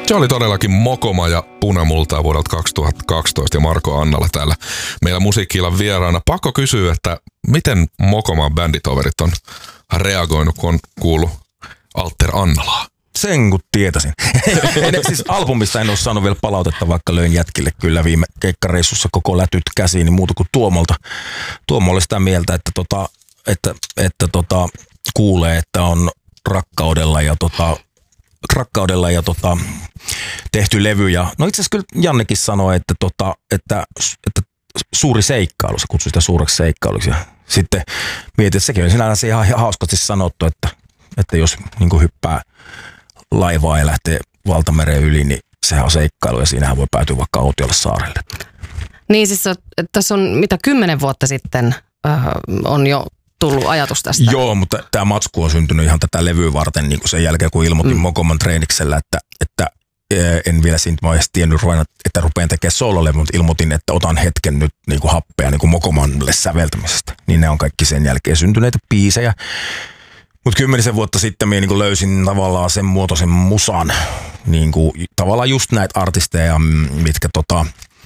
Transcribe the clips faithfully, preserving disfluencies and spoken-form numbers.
Se oli todellakin Mokoma ja Punamultaa vuodelta kaksituhattakaksitoista ja Marko Annala täällä meillä Musiikki-illan vieraana. Pakko kysyä, että miten Mokoman bänditoverit on reagoinut, kun on kuullut Alter Annalaa? Sen kun tietäisin. Siis albumista en ole saanut vielä palautetta, vaikka löin jätkille kyllä viime keikkareissussa koko lätyt käsiin, niin muuta kuin Tuomolta. Tuomo oli sitä mieltä, että, tota, että, että tota, kuulee, että on rakkaudella ja, tota, rakkaudella ja tota, tehty levy. Ja, no itse asiassa kyllä Jannekin sanoi, että, tota, että, että suuri seikkailu, se kutsui sitä suureksi seikkailuksi. Ja sitten mietin, että sekin on sinänsä ihan hauskasti sanottu, että, että jos niin kuin hyppää laivaa ja lähtee valtamereen yli, niin sehän on seikkailu ja siinähän voi päätyä vaikka Autiolle saarelle. Niin siis tässä on mitä kymmenen vuotta sitten äh, on jo tullut ajatus tästä. Joo, mutta tämä matsku on syntynyt ihan tätä levyä varten niin kuin sen jälkeen, kun ilmoitin mm. Mokoman treeniksellä, että, että en vielä siitä mä edes tiennyt, että rupean tekemään soololevy, mutta ilmoitin, että otan hetken nyt niin kuin happea niin kuin Mokomanille säveltämisestä. Niin ne on kaikki sen jälkeen syntyneitä biisejä. Mutta kymmenisen vuotta sitten minä niin löysin tavallaan sen muotoisen musan, niin kuin, tavallaan just näitä artisteja, mitkä tota,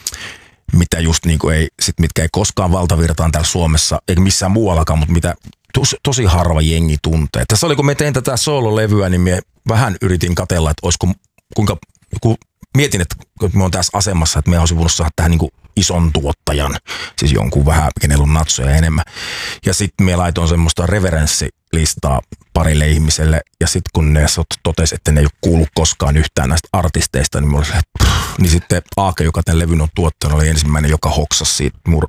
mitä just niin kuin ei, sit mitkä ei koskaan valtavirtaan täällä Suomessa, eikä missään muuallakaan, mutta mitä tos, tosi harva jengi tuntee. Tässä oli, kun me tein tätä soololevyä, niin minä vähän yritin katsella, että olisiko, kuinka, kun mietin, että kun me on tässä asemassa, että me olisi voinut saada tähän niin kuin ison tuottajan, siis jonkun vähän, kenellä on natsoja enemmän. Ja sitten me laitoin semmoista referenssilistaa parille ihmiselle, ja sitten kun ne totesi, että ne ei ole kuullut koskaan yhtään näistä artisteista, niin, se, niin sitten Aake, joka tämän levyn on tuottanut, oli ensimmäinen, joka hoksasi siitä mun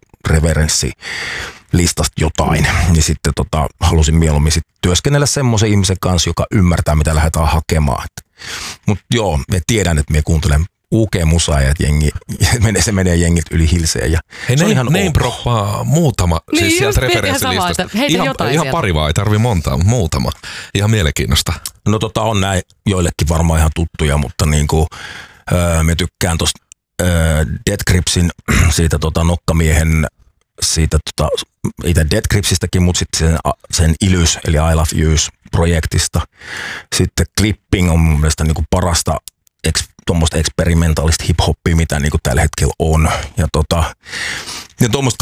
referenssilistasta jotain. Niin sitten tota, halusin mieluummin sit työskennellä semmoisen ihmisen kanssa, joka ymmärtää, mitä lähdetään hakemaan. Mutta joo, me tiedän, että me kuuntelen U G-musaa ja jengi, se menee jengit yli hilseen. Ja hei, ne, ne proppaa muutama, niin siis sieltä referenssilistasta. Ihan, ihan pari vaan, ei tarvi montaa, mutta muutama. Ihan mielenkiinnosta. No tota on näin joillekin varmaan ihan tuttuja, mutta niinku, öö, me tykkään tosta öö, Dead Gripsin, siitä tota nokkamiehen, siitä tota, itse Dead Gripsistäkin, mutta sitten sen, sen Ilys, eli I Love Yous projektista. Sitten Clipping on mun mielestä niinku parasta eks, tuommoista eksperimentaalista hip-hoppia, mitä niinku tällä hetkellä on. Ja, tota, ja tuommoista